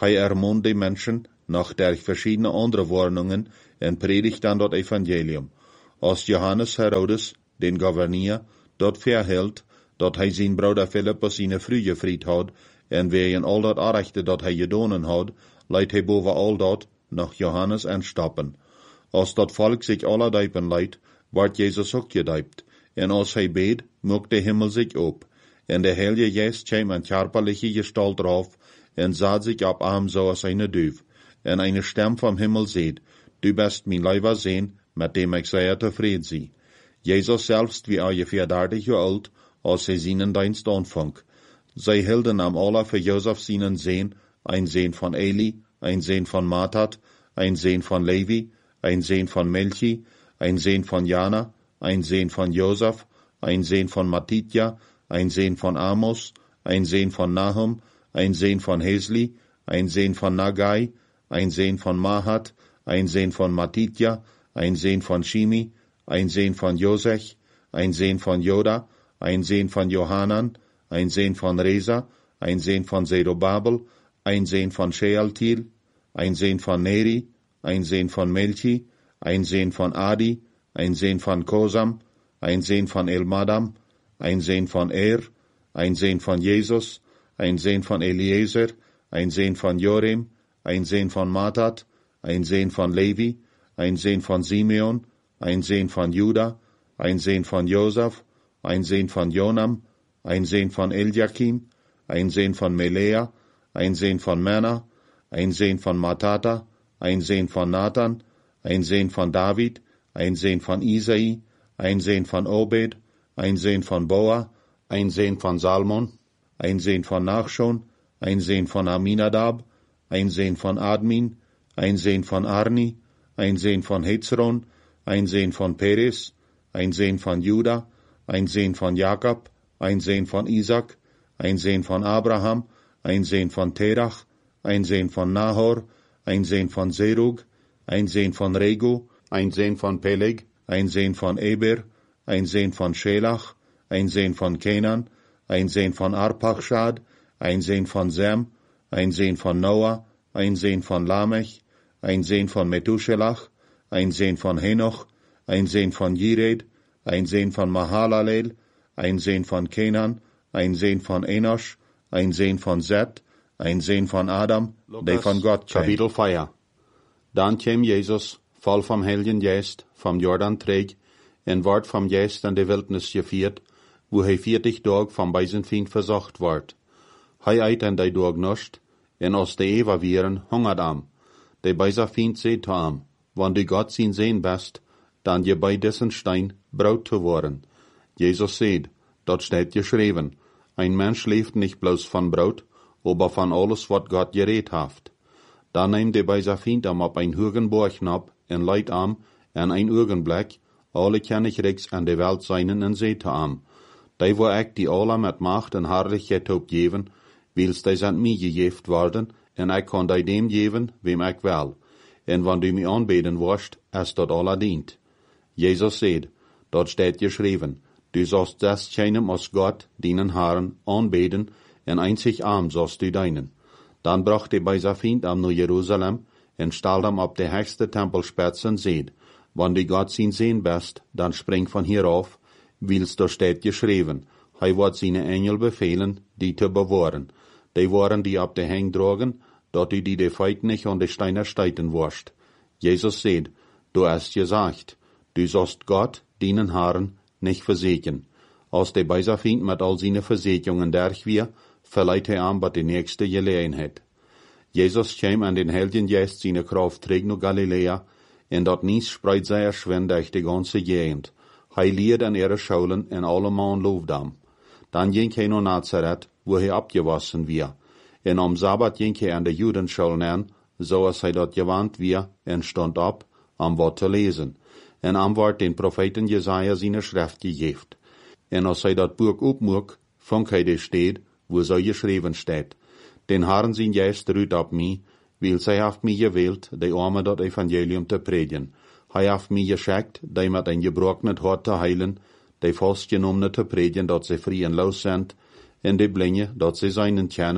Hij ermunt die Menschen noch durch verschiedene andere Warnungen en predigt dan dat Evangelium. Als Johannes Herodes, den Gouverneur, dort verhält, dat hij zijn broeder Philippus in vrije vriend had, en wegen al dat Arechte dat hij gedonen had, leidt hij boven al dat nog Johannes aanstappen. Als dat volk zich alle dijpen leidt, wordt Jezus ook gedijpt, en als hij beet, mocht de Himmel zich op, en de Heilige Geest kwam een körperliche Gestalt drauf, en zat zich op hem zoals een duif, en eine Stem vom Himmel seht, du bist mein Leiber Sehn, mit dem ich sehr tevreden zie. Jesus selbst wie ungefähr 30 Jahre alt, als hij seinen Dienst anfang. Zij hielden am alle für Josef seinen Sehn, ein Sehn von Eli, ein Sehn von Matat, ein Sehn von Levi, ein Sehn von Melchi, ein Sehn von Jana, ein Sehn von Josef, ein Sehn von Matitja, ein Sehn von Amos, ein Sehn von Nahum, ein Sehn von Hesli, ein Sehn von Nagai, ein Sehn von Mahat, ein Sehn von Matitja, ein Sehn von Shimi, ein Sehn von Josech, ein Sehn von Joda, ein Sehn von Johanan, ein Sehn von Reza, ein Sehn von Zerubabel, ein Sehn von Shealtiel, ein Sehn von Neri, ein Sehn von Melchi, ein Sehn von Adi, ein Sehn von Kosam, ein Sehn von Elmadam, ein Sehn von ein Sehn von Jesus, ein Sehn von Eliezer, ein Sehn von Jorim, ein Sehn von Matat, ein Sehn von Levi, ein Sehn von Simeon, ein Sehn von Juda, ein Sehn von Josef, ein Sehn von Jonam, ein Sehn von Eliakim, ein Sehn von Melea, ein Sehn von Mena, ein Sehn von Matata, ein Sehn von Nathan, ein Sehn von David, ein Sehn von Isai, ein Sehn von Obed, ein Sehn von Boa, ein Sehn von Salmon, ein Sehn von Nachschon, ein Sehn von Aminadab, ein Sehn von Admin, ein Sehn von Arni, ein Sehn von Hezron, ein Sehn von Peres, ein Sehn von Juda, ein Sehn von Jakob, ein Sehn von Isaac, ein Sehn von Abraham, ein Sehn von Terach, ein Sehn von Nahor, ein Sehn von Serug, ein Sehn von Regu, ein Sehn von Peleg, ein Sehn von Eber, ein Sehn von Schelach, ein Sehn von Kenan, ein Sehn von Arpachshad, ein Sehn von Sem, ein Sehn von Noah, ein Sehn von Lamech, ein Sehn von Methuselach, ein Sehn von Henoch, ein Sehn von Jired, ein Sehn von Mahalalel, ein Sehn von Kenan, ein Sehn von Enosh, ein Sehn von Seth, ein Sehn von Adam, der von Gott kam. Kapitel 4. Dann kam Jesus, voll vom Heiligen Geist, vom Jordan träg, en ward vom Geist an die Wildnis geführt, wo hij 40 Tage vom Beisenfeind versucht ward. Hij eit en die Dag nicht, en als de Eva wieren, hungert am. De Beisenfeind seht am, wann du Gott sin sehen best, dann je bei dessen Stein Brot zu worden. Jesus seht, dort steht geschrieben, ein Mensch lebt nicht bloß von Brot, aber von alles, wat Gott geredet haft. Dann nehmt de Beisenfeind am op ein Hürgenborg nab, en leit am, en ein Augenblick, alle Königreichs an de Welt seinen en seht am. Die wo ik die alle met Macht en Herrlichkeit op geven, wils die sind mij gegeven worden, en ik kan die dem geven, wem ik wil. En wann du mij aanbeden wirst, is dat alle dient. Jesus seht, dort steht geschrieben, du sollst das keinem als Gott, deinen Herren, aanbeden, en einzig arm sollst du deinen. Dann bracht die Beisenfeind am naar Jerusalem, en stal hem op de höchste Tempelspitze en seht, wann du Gott sin sehen best, dann spring von hier auf, wils da steht geschrieben, hij wird seine Engel befehlen, die te bewahren. Die waren die ab de Heng drogen, dat du die de Feit nicht an de Steine steiten wirst. Jesus seht, du hast gesagt, du sollst Gott, deinen Herren, nicht verseken. Als de Beisenfeind mit all seine Versechungen durch wir, verleiht er an, wat de nächste Gelegenheit. Jesus kam an den Heiligen Geist seine Kraft trägt nur Galiläa, en dat nies spreit sehr schwen durch die ganze Gegend. Hij leert an ihre Schulen en allemal loofde hem. Dan ging hij naar Nazareth, wo hij abgewassen wir. En am Sabbat ging hij an de Judenschulen an, zoals hij dat gewand wir, en stond op, am wat te lezen. En am wordt den Propheten Jesaja seine Schrift gegeven. En als hij dat boek opmoek, vond hij de steed, wo zo geschreven steht. Den Herren zijn Geist ruht op mij, weil zij haft mij gewählt, de arme dat Evangelium te predigen. Hij haft mij geschickt, die met een gebrokenet hart te heilen, die vastgenommene te predigen, dat ze vrij en los zijn, en de blinde, dat ze zijnen kennen,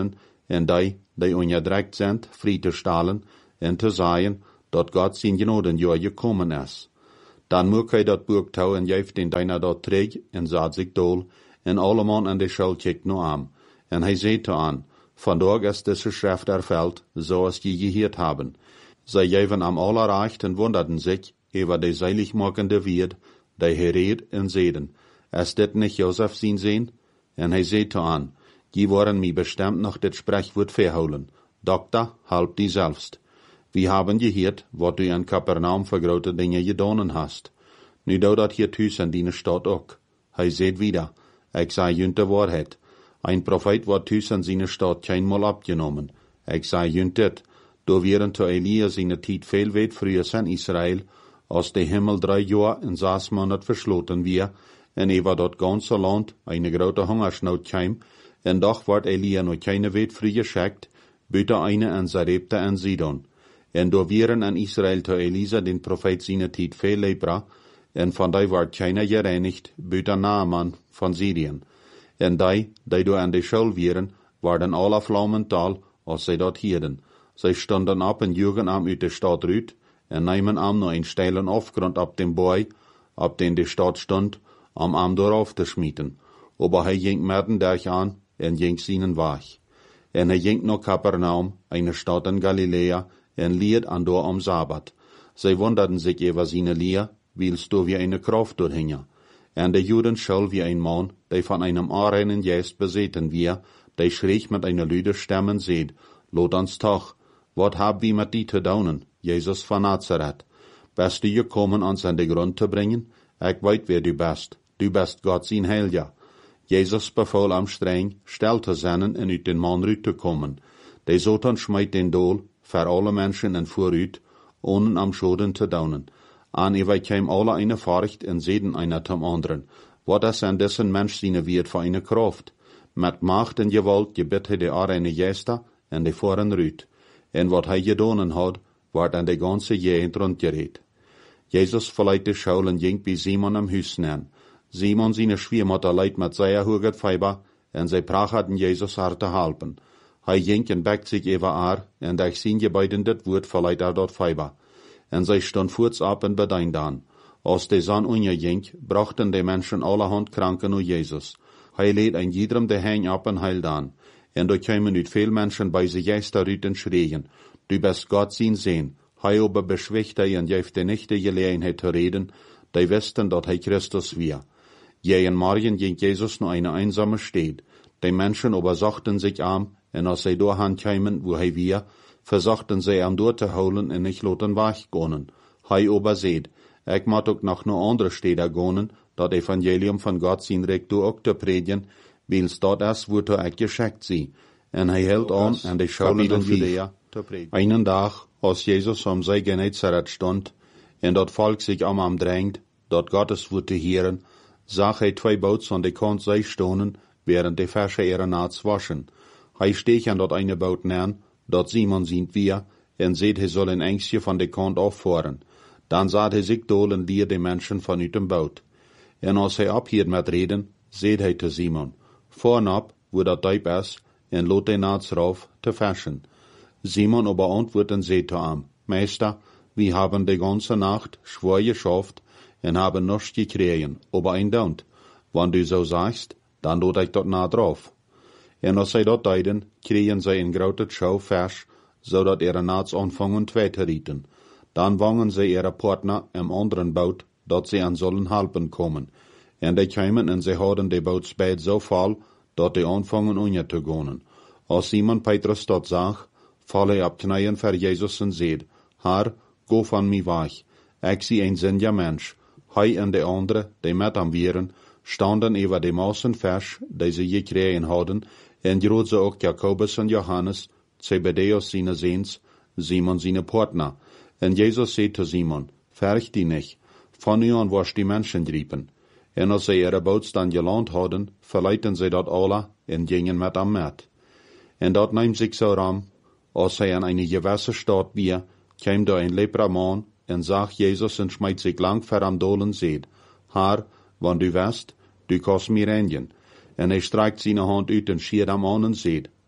en die onderdrukt zijn, vrij te stellen en te zeggen dat God zijn genodenjaar gekomen is. Dan moet hij dat boek touw en geeft den deiner dat terug en zet zich dool, en alleman aan de schuld kijkt nu aan. En hij zegt aan, vandaag is deze schrift ervuld, zoals je gehoord hebben. Zij geven am allerrecht en wunderten zich over de zeiligmakende Wied, die hij reed en zeiden, is dit niet Josef zijn zin? En hij zegt aan, die waren mij bestemd nog dit spreekwoord verhouden. Dokter, help die zelfst. We hebben gehoord wat du in Kapernaum voor grote dingen gedaan hast. Nu doe dat hier thuis in die stad ook. Hij zegt wieder, ik zei junt de waarheid. Een profeet wordt thuis in zijn stad keinmal abgenomen. Ik zei junt dit, do wären to Elia zijn tijd veel weit früher in Israël, als de Himmel 3 jaar en 6 Monat versloten weer, en over dat ganze land eine grote Hungersnood kwam, en doch wordt Elia nog keine weit früher geschickt, buiten eine in Sarepta en Sidon. En do wären in Israël to Elisa den Prophet zijn tijd veel lepra, en van die wordt keiner gereinigt, buiten Naaman van Syrien. En die do aan de schul wären, waren alle flaumental, als zij dat hielden. Zij stonden op en joegen am uit de stad uit, en namen am nog een steilen afgrond op dem boy, op den de stad stond, om am darauf te schmieten. Aber hij ging middendag aan, en ging zijn weg. En hij ging naar Kapernaum, eine stad in Galilea, en leerd aan door am Sabbat. Zij wunderten zich over zijn leer, wils do wie eine Kraft doorhingen. En de Juden schul wie ein Mann, der von einem unreinen Geist beseten wir, der schrie mit einer lüde Stimme seht, lot uns toch, wat hab wie mit die te daunen, Jesus van Nazareth? Bist du gekommen, uns an den Grund te bringen? Ik weet wer du bist Gott sein Heilja. Jesus befahl am streng, stil te zijn en uit den Mann uit te komen. De Satan schmeit den Dool, voor alle Menschen en vooruit, ohne am Schoden te daunen. An ewer käm alle eine Furcht en zeden einer zum anderen. Wat is an dessen Mensch seine Wirt für eine Kraft? Met Macht en Gewalt gebet hij de arene Geister en de voren ruut. En wat hij gedonen had, wordt aan de ganze Gegend rondgereed. Jesus verleiht de Schaul en ging bij Simon am Huis neer. Simon seine Schwiegermutter leid met zeer hoger Feiber, en zij prachten Jesus haar te helpen. Hij ging en bekt zich even aan, en durch zijn gebeiden dit woord verleiht dat Feiber. En zij stond voorts op en bedient aan. Als de zon onderging, brachten de mensen allerhand kranken naar Jezus. Hij leed een iedereen de heen op en heilde aan. En er kwamen uit veel mensen bij zich juist uit en schreien, du bist Gott zijn Zoon. Hij aber beschwicht hij en geeft de nicht de gelegenheid te reden, die wisten dat hij Christus weer. Jij en morgen ging Jezus naar een einsame stad. De mensen aber zochten zich aan, en als zij doorheen kwamen, wo hij weer, verzochten zij hem door te houden en niet laten weggaan. Hij aber zeid, ik moet ook nog naar andere steden gaan, dat evangelium van God zijn recht door ook te predigen, wils dat is, woerto ik geschickt zie. En hij hield aan en de schuilen in Judea te predigen. Einen dag, als Jezus om zij Genezareth stond, en dat volk zich om hem drängt, dat Gottes woord te hören, zag hij 2 boots aan de kant zij stonen, während de Fische ihre Naats waschen. Hij steeg aan dat eine boot neer, dat Simon zijn wir, en zeid hij soll een engstje van de kant afvoeren. Dan zat hij zich dool en lier de mensen vanuit dem boot. En als hij ophield met reden, zeid hij te Simon, voornap, wo dat diep is, en lot de naats rauf te fischen. Simon aber antwoordt en zeid te hem, Meester, wir haben de ganze Nacht schwer geschafft en haben nichts gekregen, aber ein Daunt. Wann du so sagst, dann lot ich dat na drauf. En als zij dat deiden, kregen zij een grote schouw vers, zodat ihre naats anfangen twee te rieten. Dan wangen zij ihre partner im anderen boot, dat zij aan zullen helpen komen. En die kwamen en zij hadden de boot spijt zo vol, dat die anfangen onder te gaan. Als Simon Petrus dat zag, val hij op knieën voor Jezus en zeid, Herr, go van mij weg. Ik zie een zinja mens. Hij en de andere, die met hem waren, stonden over de massen vers, die ze gekregen hadden, en groot ze ook Jacobus en Johannes, Zebedeus zijn zoons, Simon zijn partner. En Jezus zei te Simon, fürcht die nicht, von nu an was die Menschen griepen. En als zij ihre boot dan geland hadden, verleiten zij dat alle en gingen met hem met. En dat neemt zich zo ram, als zij aan eine gewisse stad weer, kwam daar een lepraman en zag Jezus en smijt zich lang voor hem dool en zeid, Herr, wanneer du west, du kost mir reinigen. En hij strijkt zijn hand uit en schiert hem aan en zeid,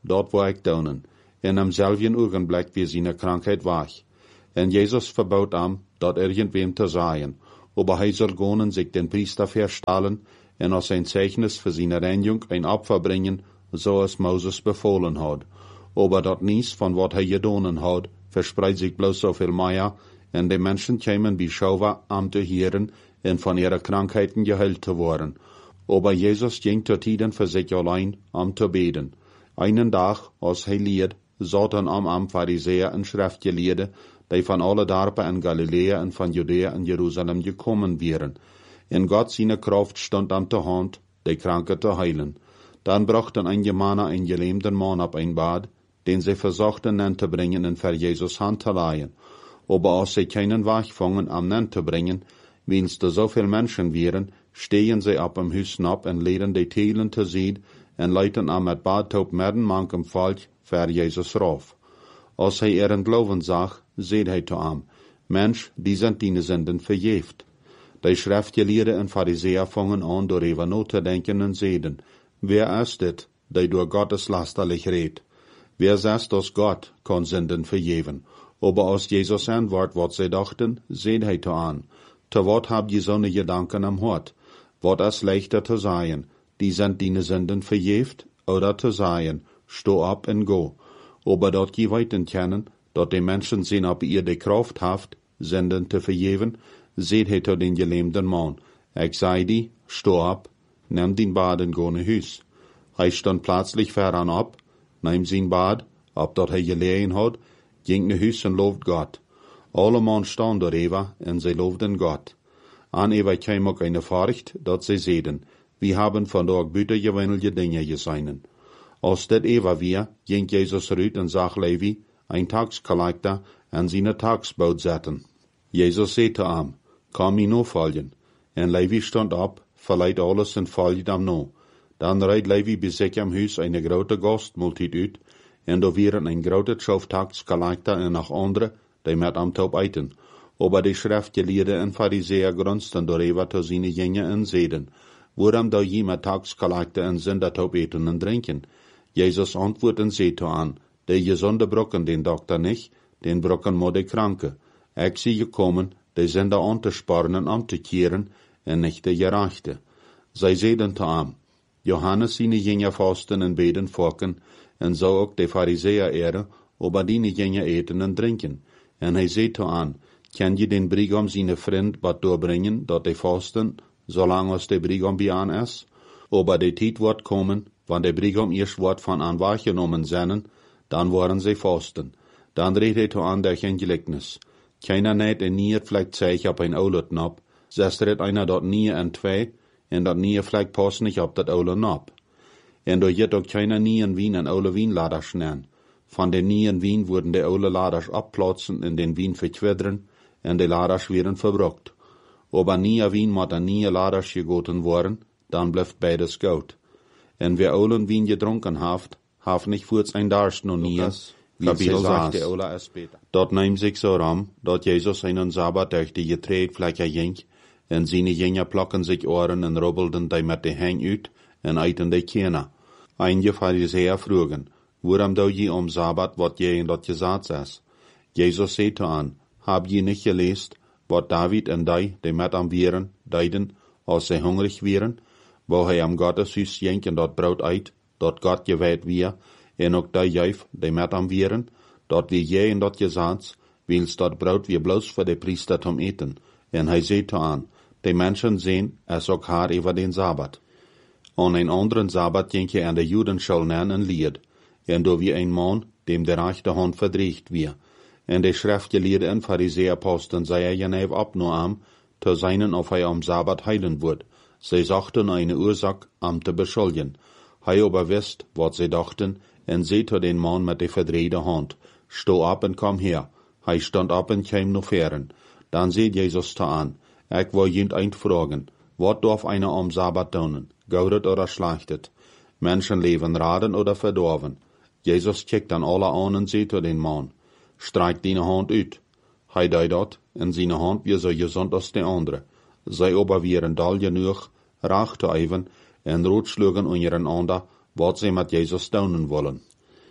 dort wo ik donen. In am selben Augenblick wie seine Krankheit weg. En Jesus verbot am, dort irgendwem zu sagen, aber hij soll gehen sich den Priester verstellen, en als ein Zeichnis für seine Reinigung ein Opfer bringen, so es Moses befohlen hat. Aber dort nichts von wat hij gedonen hat, verspreidt sich bloß so viel mehr, en die Menschen kämen wie Schauer am zu hören, en von ihrer Krankheiten geheilt zu worden. Aber Jesus ging zu Tiden für sich allein, am zu beten. Einen Tag, als hij lied, zaten am Pharisäer en Schriftgelehrte, die von alle Dorpen in Galiläa en van Judäa en Jerusalem gekommen wären. In Gott seine Kraft stand am der Hand, die Kranke zu heilen. Dann brachten einige Männer einen gelähmten Mann ab ein Bad, den sie versuchten zu bringen und für Jesus Hand zu leihen. Aber als sie keinen Weg fangen, am Nen zu bringen, wenns da so viel Menschen wären, stehen sie ab im Hüsten ab und leeren die Teilen zu sehen und leiten am mit Badtaub mitten manchem Volk für Jesus rauf. Als hij ihren Glauben zag, zei hij zu ihm, Mensch, die sind deine Sünden verjeft. Die Schriftgelehrten und Pharisäer fangen an, darüber nachzudenken und sagen, wer ist es, der durch Gottes lasterlich redet? Wer sagt, dass Gott kann Sünden vergeben? Aber als Jesus antwortet, was sie dachten, seht hij zu ihm, zu wat habt ihr so eine Gedanken am Hort? Wat ist leichter zu sagen, die sind deine Sünden verjeft, oder zu sagen, steh ab und go. Aber dort je weiten kennen, dort die Menschen sehen, ob ihr die Kraft habt, Sünden zu vergeben, seht hij zu den gelähmten Mann. Ich sei die, steh ab, nimm den Bad und go nach Hus. Hij stand plötzlich voran ab, nahm sein Bad, ob dort hij gelegen hat, ging nach Hus und lobt Gott. Alle Mann stand darüber, und sie lobten Gott. An Eva kam auch eine Furcht, dort sie sehen, wir haben von dort bütergewöhnliche Dinge gesehen. Als das Eva wir, ging Jesus rüt und sag Levi, ein Taxkollektor, an seine Taxboot setzen. Jesus sagte ihm, komm mir nur folgen. Und Levi stand ab, verleiht alles und folgt ihm noch. Dann reit Levi bis sich am Haus eine große Gastmultit ut, und da wären ein großer Schauftaxkollektor und noch andere, die mit am Taub eiten. Aber die Schriftgelehrten und Pharisäer grunzten darüber zu seine Jünger und seden, warum da jemand Taxkollektor und Sünder Taub eten und trinken? Jesus antwortet und sagte an, die Gesunde brocken den Doktor nicht, den brocken mo die Kranke. Ich sie gekommen, die Sünder anzuspornen und umzukehren, und nicht die Gerechte. Sie seden zu ihm, Johannes seine Jünger fasten und beten folgen, und so auch die Pharisäer ehren, aber die Jünger eten und trinken. Und er sagte an, kann je den Brigam seine Freund was durchbringen, dort die fasten, solange es der Brigam bei an ist? Aber die Zeit wird kommen, wann der Brigam erst Wort von an wahrgenommen seien, dann wollen sie fasten. Dann redet er an der Gleichnis. Keiner näht in nier vielleicht zeig ab ein Ouluten ab, selbst redt einer dort nier en zwei, en dort nier vielleicht passt nicht ab dat Ouluten ab. En da jet auch keiner nie in Wien en Oule Wienladers nennen. Von den nien Wien wurden die Oule Laders abplatzen, in den Wien verquidren, en die Laders werden verbrockt. Aber nie Wien mat an nie Laders gegoten worden, dann bleibt beides gut. En wer Oulen Wien getrunken haft nicht kurz ein Darst noch nie, wie sie saß. Dort nahm sich so ram, dort Jesus einen Sabbat durch die Getreidfläche ging, en seine Jünger plocken sich Ohren en rubbelden die mit de Hang ut, en eiten die Kinder. Einige Pharisäer frugen, warum do je Sabbat, wat je in dort gesagt ist? Jesus sagte an, hab je nicht gelesen, wat David en die mit am Vieren, deiden, als sie hungrig wären, wo hij am Gotteshuis ging en dort Brot eit, dort Gott geweiht wir, en ook die Jäuf, die mit am Vieren, dort wie je en dort gesagt, wils dort Brot wir bloß für die Priester zum Eten. En hij sagte an, die Menschen sehen, es ook haar über den Sabbat. An ein anderen Sabbat ging er an der Judenschule nen en lied, en do wie ein Mann, dem der rechte Hand verdreht wir. En de Schriftgelehrten en Pharisäer posten sei er genev ab nur am, zu seinen auf er am Sabbat heilen wird. Sie sagten eine Ursache, am zu beschuldigen. Hij aber wisst, was sie dachten, en sagte den Mann mit der verdrehten Hand, steh ab und komm her. Hij stand ab und kam noch fern. Dann seht Jesus da an, ich will jemand fragen, was darf einer am Sabbat tun, gaudet oder schlechtet? Menschen leben raden oder verdorben? Jesus kickt dann alle an und sagt zu den Mann, streik deine Hand ut. Hij deed dat, en seine Hand wie so gesund als die andere. Zij aber wären dal genug, recht zu even, en rotschlugen untereinander, was sie mit Jesus tun wollen.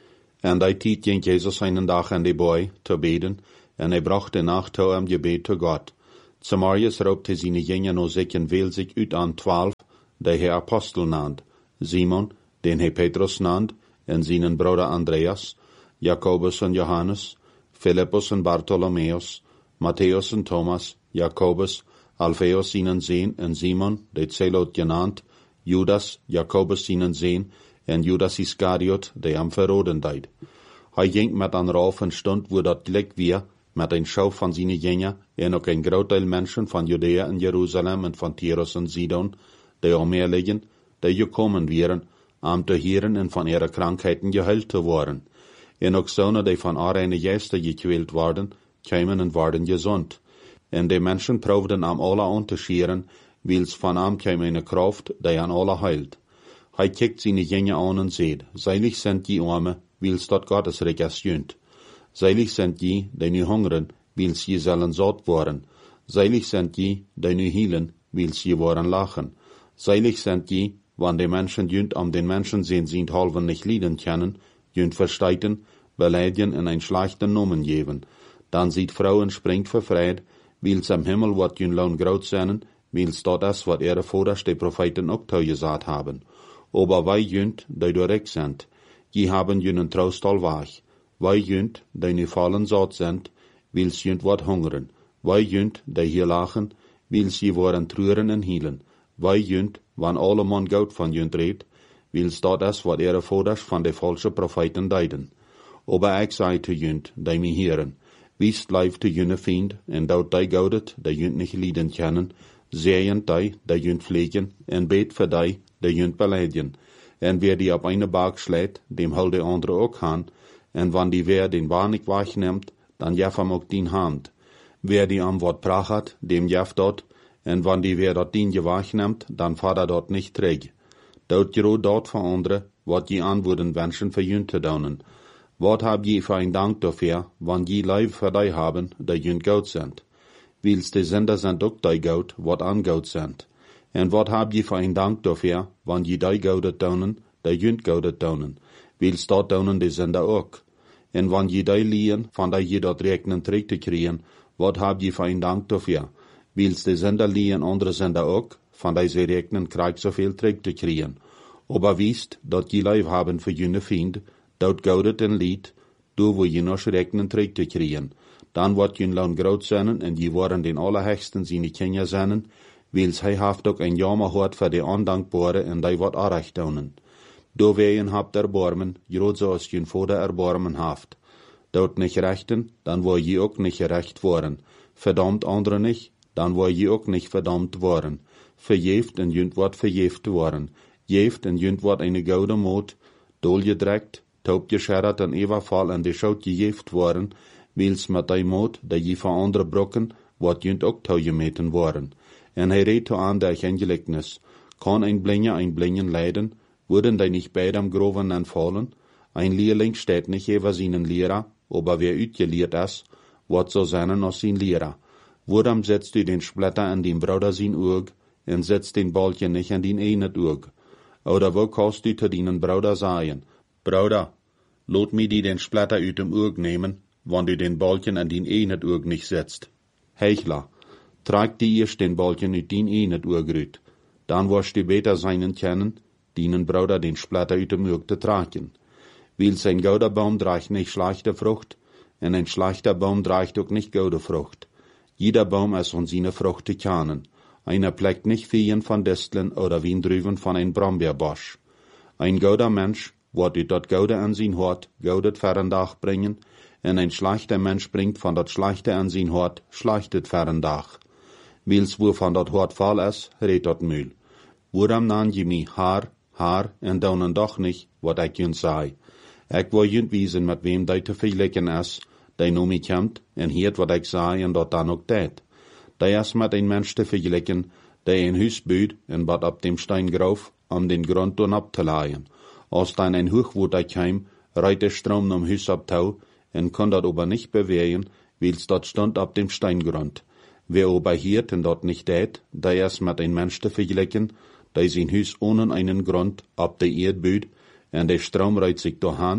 En die tijd ging Jezus einen dag aan de boy te beden, en bracht de nacht toe am gebed te God. Zamarius roepte zijn jingen no zich en wählt sich uit aan 12, die hij Apostel nannt. Simon, den hij Petrus nannt, en zijn broeder Andreas, Jakobus en Johannes, Philippus en Bartholomeus, Matthäus en Thomas, Jakobus, Alphaeus zijn zoon, en Simon, de Zelot genannt, Judas, Jakobus zijn zoon, en Judas Iscariot, die am verroden deed. Hij ging met een rauf en stond, wo dat gelijk weer, met een schouw van zijn jengen, en ook een groot deel mensen van Judea en Jeruzalem en van Tyrus en Sidon, die omher liggen, die gekomen wären, om te heren en van ihre krankheiten geheilt te worden. En ook zonen die van arene geesten gekwält worden, kwamen en worden gezond. En die mensen proefden am alle aan te scheren, wils van am kwam eine Kraft, die an alle heilt. Hij kijkt zijn jengen aan en zegt, seilig sind die Arme, wils dat Gottes Reich es jönt. Seilig sind die, die nu hungeren, wils je zullen zat worden. Seilig sind die, die nu hielen, wils je worden lachen. Seilig sind die, wann die Menschen jönt am den Menschen sind halven nicht lieden können, jönt versteiten, beleidigen en ein schlechten Nomen geben. Dan sieht Frauen springt verfreit, wils am Himmel wat jün laun groot zijn, wils dat is wat ihre Voders die Propheten ook gesagt haben. Aber wij jönt, die direkt sind, die haben jünen Trost al wach. Wij jönt, die nu fallen zat sind, wils jönt wat hungeren. Wij jönt, die hier lachen, wils je worden treuren en hielen. Wij jönt, wann alle man goud van jönt redt, wils dat is wat ihre Voders van de falsche Propheten deiden. Aber ik zei te jönt, die me heren, wiest leif te jünne Fiend, en dout die goudet, die jönt nicht lieden kennen, zeeën die jönt pflegen, en beet voor die jönt beleidigen. En wer die op eine Bak schlägt, dem hol de andere ook aan, en wann die wer den Warnig wegneemt, dan jef hem ook dien hand. Wer die am Wort prachat, dem jef dort, en wann die wer dat dien je wegneemt, dan vader dort nicht träg. Dout je dort voor andere, wat je aan würden wenschen für jünt te daunen. Wat hab je für ein Dank dafür, wann je Leib für die haben, die jünt gout sind. Wils die Sünder sind ook die gout, wat an gout sind. En wat hab je für ein Dank dafür, wann je die goudet daunen, die jünt goudet daunen. Wils dat daunen die Sünder ook. En wann je die liehen, van die je dat rekenen terug te kriegen, wat hab je für ein Dank dafür. Wils die Sünder liehen andere Sünder ook, van die ze rekenen krijgt zoveel terug te kriegen. Aber wiest, dat je Leib haben für jüne Fiend, dat goudet en lied, door wo je nog rekenen terug te kriegen. Dan wordt je loon groot zijn, en je worden den allerhechsten zijn kinderen zijn, wils hij haft ook een jammer hoort voor de ondankbare en die wordt aanrecht doen. Door weien habt erbarmen, groot zoals je vader erbarmen haft. Dout nicht rechten, dan word je ook nicht gerecht worden. Verdammt andere nicht, dan word je ook nicht verdammt worden. Verjeeft en junt wordt verjeeft worden. Jeeft en junt wordt een gouden moot, doorgedrekt, taub gescherret en evenval en de schout gejeeft worden, wils met die moot, die je van andere brokken, wordt junt ook touwgemeten worden. En hij reed toe aan der gelijkenis. Kan een blingen leiden, worden die nicht beidem groven en vallen? Ein Lehrling steht nicht über seinen Lehrer, aber wer uitgeleerd is, wordt so zijn als zijn Lehrer. Waarom setzt u den Splitter an den Bruder sein Oog, en setzt den Balken nicht an den einen Oog? Oder wo kannst du zu deinen Bruder sagen, Bruder, lot mi die den Splitter uit dem Oog nehmen, wann du den Balken an den einen Oog nicht setzt? Heuchler, trag die erst den Balken uit den einen Oog rüt, dann wirst du beter seinen kennen, deinen Bruder den Splitter uit dem Oog te tragen. Wils ein gouder Baum draagt nicht schlechte Frucht, en ein schlechter Baum draagt ook nicht goude Frucht. Jeder Baum is von seine Frucht te kennen. Einer pleckt nicht Feen von Disteln oder Wiendrüven von ein Brombeerbosch. Ein gouder Mensch wird uit dat goude an sein Hort goudet Verrendag bringen, en ein schlechter Mensch bringt von dat schlechte an sein Hort schlechtet Verrendag. Wils wo von dat Hort fall is, redt dat Mühl. Waarom nan je mi haar, en daunen doch nicht, wat ik junt zei. Ik wil junt wiesen met wem die te vergelijken is, die no mi komt, en heert wat ik zei en dat dan ook deed. Die is met een mens te vergelijken, die een huis bouwt en wat op dem Stein grauf, om den grond doen op te laaien. Als dan een hoogwoord kwam, rijdt de stroom om huis op touw, en kon dat aber nicht bewegen, wils dat stond op dem Steingrund. Wer aber heert en dat nicht deed, die is met een mens te vergelijken, die zijn huis ohne einen Grund op de Erd bouwt, en de stroom rijdt zich doorheen,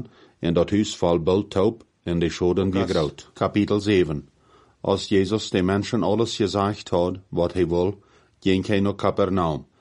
en dat huis val bult taub, en de schoden wie groot. Kapitel 7. Als Jezus de Menschen alles gezegd had, wat hij wil, ging hij naar Kapernaum.